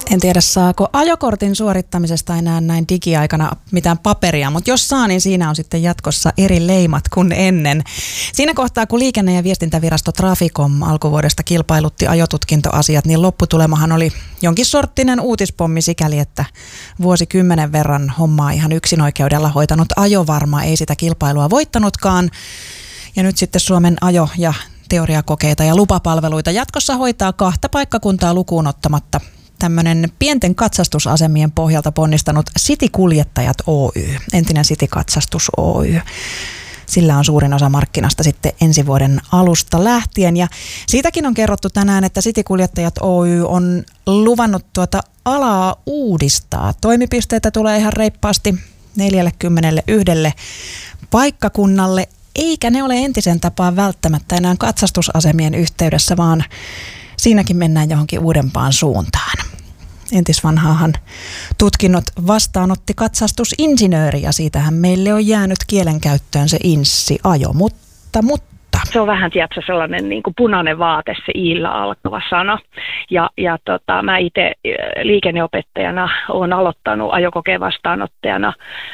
En tiedä, saako ajokortin suorittamisesta enää näin digiaikana mitään paperia, mutta jos saa, niin siinä on sitten jatkossa eri leimat kuin ennen. Siinä kohtaa, kun Liikenne- ja viestintävirasto Traficom alkuvuodesta kilpailutti ajotutkintoasiat, niin lopputulemahan oli jonkin sorttinen uutispommi sikäli, että vuosikymmenen verran hommaa ihan yksinoikeudella hoitanut Ajovarma ei sitä kilpailua voittanutkaan. Ja nyt sitten Suomen ajo- ja teoriakokeita ja lupapalveluita jatkossa hoitaa 2 paikkakuntaa lukuun ottamatta tämmöinen pienten katsastusasemien pohjalta ponnistanut City-kuljettajat Oy, entinen City-katsastus Oy. Sillä on suurin osa markkinasta sitten ensi vuoden alusta lähtien. Ja siitäkin on kerrottu tänään, että City-kuljettajat Oy on luvannut alaa uudistaa. Toimipisteitä tulee ihan reippaasti 41 paikkakunnalle, eikä ne ole entisen tapaan välttämättä enää katsastusasemien yhteydessä, vaan siinäkin mennään johonkin uudempaan suuntaan. Entisvanhaahan tutkinnot vastaanotti katsastusinsinööri ja siitähän meille on jäänyt kielenkäyttöön se inssiajo, mutta. Se on vähän, tiedätkö, sellainen niin kuin punainen vaate, se iillä alkava sana. Ja mä itse liikenneopettajana olen aloittanut ajokokeen vastaanottajana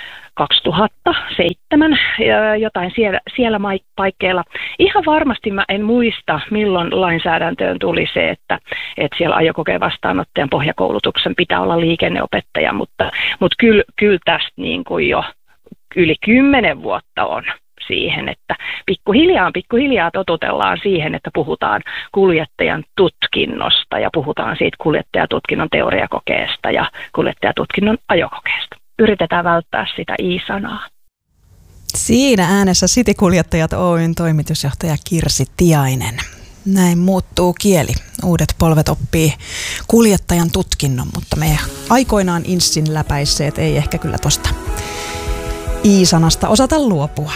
2007, jotain siellä paikkeilla. Ihan varmasti mä en muista, milloin lainsäädäntöön tuli se, että siellä ajokokeen vastaanottajan pohjakoulutuksen pitää olla liikenneopettaja, mutta kyllä tästä niin kuin jo yli 10 vuotta on siihen, että pikkuhiljaa totutellaan siihen, että puhutaan kuljettajan tutkinnosta ja puhutaan siitä kuljettajatutkinnon teoriakokeesta ja kuljettajatutkinnon ajokokeesta. Yritetään välttää sitä i-sanaa. Siinä äänessä City-kuljettajat Oyn toimitusjohtaja Kirsi Tiainen. Näin muuttuu kieli. Uudet polvet oppii kuljettajan tutkinnon, mutta me aikoinaan inssin läpäisseet ei ehkä kyllä tosta i-sanasta osata luopua.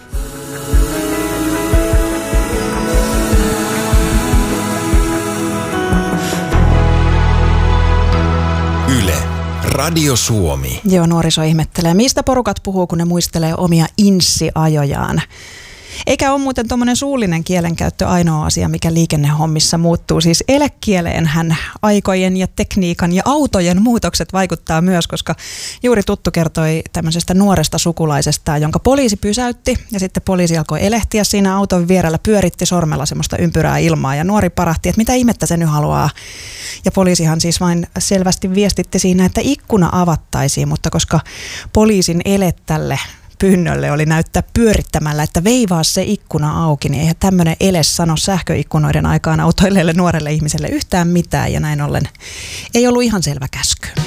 Yle. Radio Suomi. Joo, nuoriso ihmettelee, mistä porukat puhuu, kun ne muistelee omia inssiajojaan. Eikä ole muuten tuommoinen suullinen kielenkäyttö ainoa asia, mikä liikennehommissa muuttuu. Siis elekkieleenhän aikojen ja tekniikan ja autojen muutokset vaikuttaa myös, koska juuri tuttu kertoi tämmöisestä nuoresta sukulaisestaan, jonka poliisi pysäytti ja sitten poliisi alkoi elehtiä siinä auton vierellä, pyöritti sormella semmoista ympyrää ilmaa ja nuori parahti, että mitä ihmettä se nyt haluaa. Ja poliisihan siis vain selvästi viestitti siinä, että ikkuna avattaisiin, mutta koska poliisin ele tälle pyynnölle oli näyttää pyörittämällä, että veivaa se ikkuna auki, niin eihän tämmöinen ele sano sähköikkunoiden aikaan autoilleelle nuorelle ihmiselle yhtään mitään, ja näin ollen ei ollut ihan selvä käsky.